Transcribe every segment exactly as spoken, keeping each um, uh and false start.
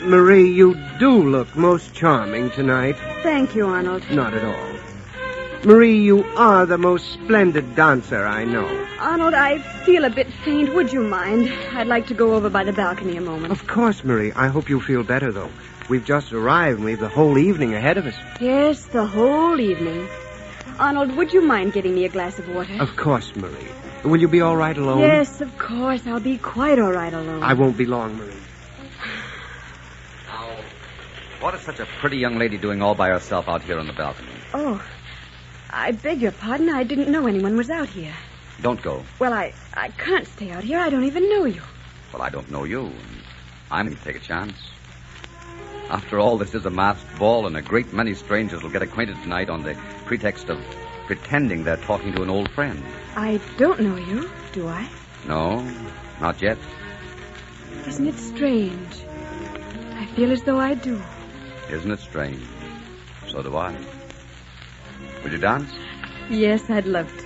Marie, you do look most charming tonight. Thank you, Arnold. Not at all. Marie, you are the most splendid dancer I know. Arnold, I feel a bit faint. Would you mind? I'd like to go over by the balcony a moment. Of course, Marie. I hope you feel better, though. We've just arrived and we've the whole evening ahead of us. Yes, the whole evening. Arnold, would you mind getting me a glass of water? Of course, Marie. Will you be all right alone? Yes, of course. I'll be quite all right alone. I won't be long, Marie. Now, what is such a pretty young lady doing all by herself out here on the balcony? Oh, I beg your pardon. I didn't know anyone was out here. Don't go. Well, I, I can't stay out here. I don't even know you. Well, I don't know you. I'm going to take a chance. After all, this is a masked ball, and a great many strangers will get acquainted tonight on the pretext of pretending they're talking to an old friend. I don't know you, do I? No, not yet. Isn't it strange? I feel as though I do. Isn't it strange? So do I. Will you dance? Yes, I'd love to.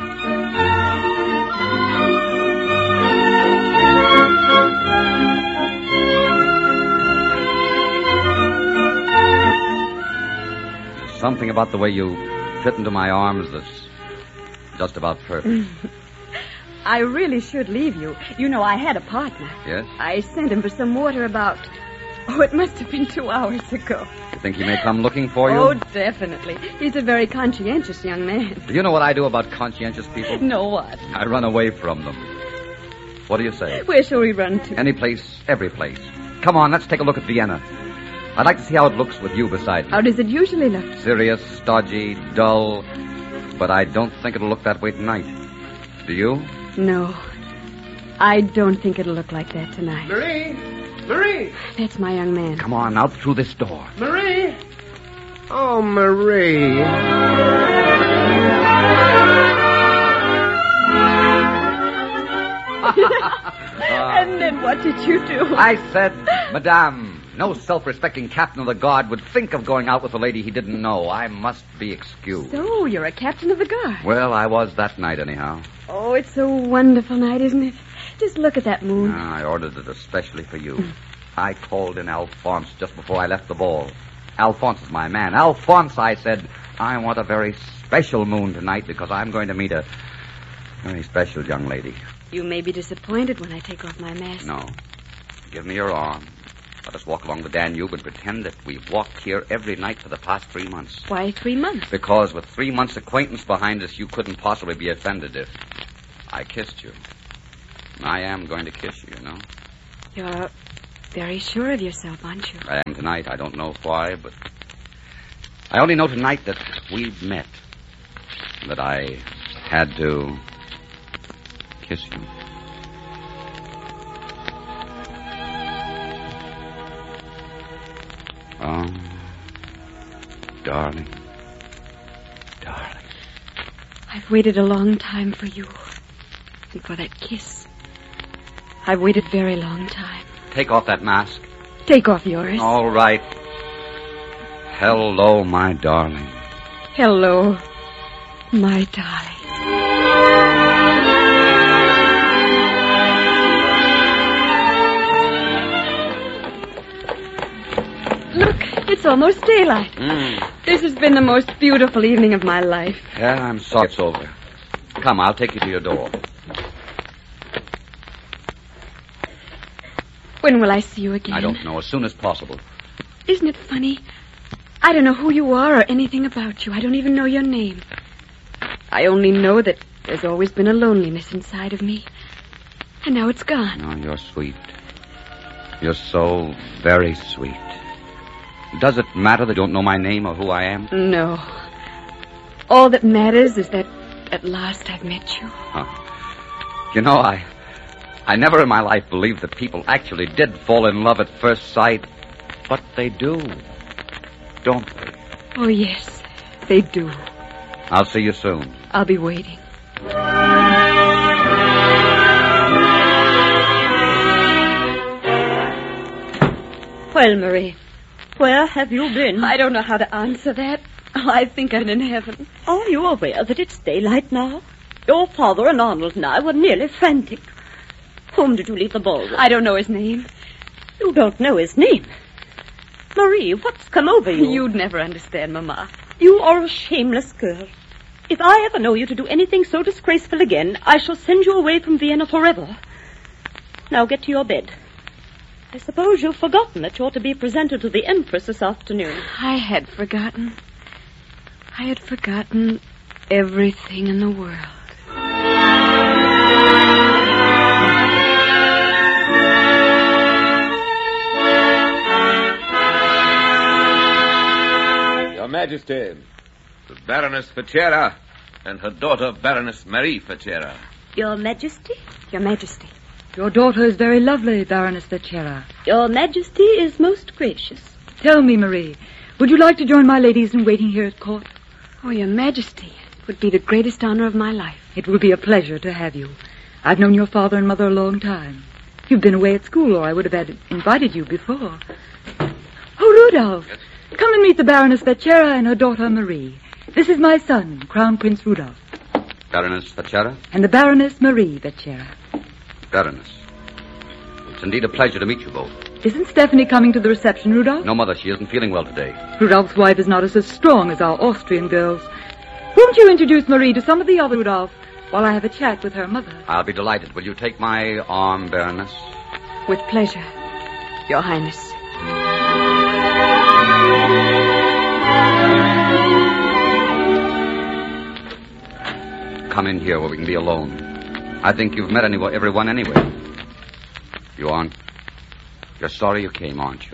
There's something about the way you fit into my arms that's just about perfect. I really should leave you. You know, I had a partner. Yes? I sent him for some water about... Oh, it must have been two hours ago. You think he may come looking for you? Oh, definitely. He's a very conscientious young man. Do you know what I do about conscientious people? No, what? I run away from them. What do you say? Where shall we run to? Any place, every place. Come on, let's take a look at Vienna. I'd like to see how it looks with you beside me. How does it usually look? Serious, stodgy, dull. But I don't think it'll look that way tonight. Do you? No. I don't think it'll look like that tonight. Marie! Marie! That's my young man. Come on, out through this door. Marie! Oh, Marie. And then what did you do? I said, Madame, no self-respecting captain of the guard would think of going out with a lady he didn't know. I must be excused. So, you're a captain of the guard. Well, I was that night anyhow. Oh, it's a wonderful night, isn't it? Just look at that moon. Ah, I ordered it especially for you. I called in Alphonse just before I left the ball. Alphonse is my man. Alphonse, I said, I want a very special moon tonight because I'm going to meet a very special young lady. You may be disappointed when I take off my mask. No. Give me your arm. Let us walk along the Danube and pretend that we've walked here every night for the past three months. Why three months? Because with three months' acquaintance behind us, you couldn't possibly be offended if I kissed you. I am going to kiss you, you know. You're very sure of yourself, aren't you? I am tonight. I don't know why, but I only know tonight that we've met. That I had to kiss you. Oh, darling. Darling. I've waited a long time for you. And for that kiss. I've waited a very long time. Take off that mask. Take off yours. All right. Hello, my darling. Hello, my darling. Look, it's almost daylight. Mm. This has been the most beautiful evening of my life. Yeah, I'm sorry it's over. Come, I'll take you to your door. When will I see you again? I don't know. As soon as possible. Isn't it funny? I don't know who you are or anything about you. I don't even know your name. I only know that there's always been a loneliness inside of me. And now it's gone. Oh, you're sweet. You're so very sweet. Does it matter that you don't know my name or who I am? No. All that matters is that at last I've met you. Huh. You know, I... I never in my life believed that people actually did fall in love at first sight. But they do. Don't they? Oh, yes, they do. I'll see you soon. I'll be waiting. Well, Marie, where have you been? I don't know how to answer that. Oh, I think I'm in heaven. Are you aware that it's daylight now? Your father and Arnold and I were nearly frantic. Whom did you leave the ball with? I don't know his name. You don't know his name. Marie, what's come over you? You'd never understand, Mama. You are a shameless girl. If I ever know you to do anything so disgraceful again, I shall send you away from Vienna forever. Now get to your bed. I suppose you've forgotten that you're to be presented to the Empress this afternoon. I had forgotten. I had forgotten everything in the world. Your Majesty, the Baroness Fachera and her daughter, Baroness Marie Fachera. Your Majesty? Your Majesty. Your daughter is very lovely, Baroness Fachera. Your Majesty is most gracious. Tell me, Marie, would you like to join my ladies in waiting here at court? Oh, Your Majesty, it would be the greatest honor of my life. It will be a pleasure to have you. I've known your father and mother a long time. You've been away at school, or I would have had invited you before. Oh, Rudolph, yes? Come and meet the Baroness Fachera and her daughter, Marie. This is my son, Crown Prince Rudolph. Baroness Fachera? And the Baroness Marie Fachera. Baroness. It's indeed a pleasure to meet you both. Isn't Stephanie coming to the reception, Rudolph? No, Mother, she isn't feeling well today. Rudolph's wife is not as strong as our Austrian girls. Won't you introduce Marie to some of the other Rudolph while I have a chat with her mother? I'll be delighted. Will you take my arm, Baroness? With pleasure, Your Highness. Come in here where we can be alone. I think you've met anyone, everyone anyway. You aren't? You're sorry you came, aren't you?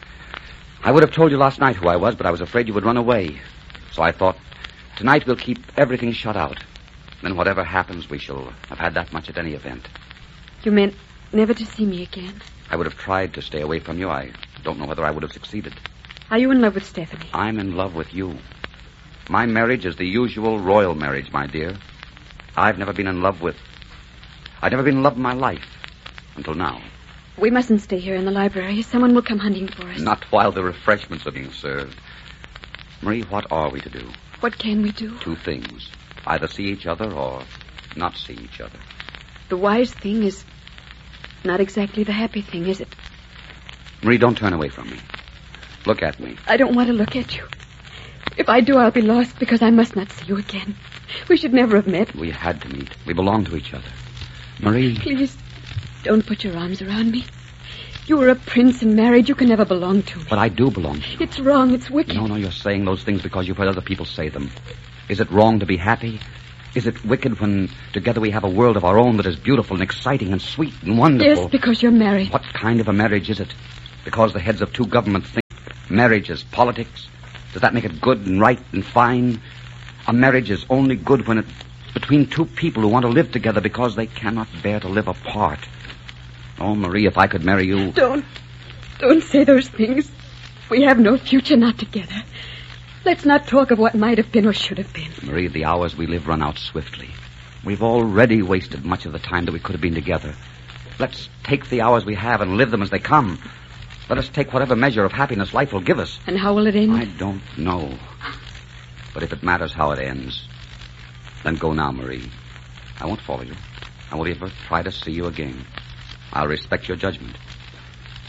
I would have told you last night who I was, but I was afraid you would run away. So I thought, tonight we'll keep everything shut out. Then whatever happens, we shall have had that much at any event. You meant never to see me again? I would have tried to stay away from you. I don't know whether I would have succeeded. Are you in love with Stephanie? I'm in love with you. My marriage is the usual royal marriage, my dear. I've never been in love with... I've never been in love in my life. Until now. We mustn't stay here in the library. Someone will come hunting for us. Not while the refreshments are being served. Marie, what are we to do? What can we do? Two things. Either see each other or not see each other. The wise thing is not exactly the happy thing, is it? Marie, don't turn away from me. Look at me. I don't want to look at you. If I do, I'll be lost because I must not see you again. We should never have met. We had to meet. We belong to each other. Marie. Please, don't put your arms around me. You were a prince and married. You can never belong to me. But I do belong to you. It's wrong. It's wicked. No, no, you're saying those things because you've heard other people say them. Is it wrong to be happy? Is it wicked when together we have a world of our own that is beautiful and exciting and sweet and wonderful? Yes, because you're married. What kind of a marriage is it? Because the heads of two governments think marriage is politics? Does that make it good and right and fine? A marriage is only good when it's between two people who want to live together because they cannot bear to live apart. Oh, Marie, if I could marry you... Don't. Don't say those things. We have no future not together. Let's not talk of what might have been or should have been. Marie, the hours we live run out swiftly. We've already wasted much of the time that we could have been together. Let's take the hours we have and live them as they come. Let us take whatever measure of happiness life will give us. And how will it end? I don't know. But if it matters how it ends, then go now, Marie. I won't follow you. I won't ever try to see you again. I'll respect your judgment.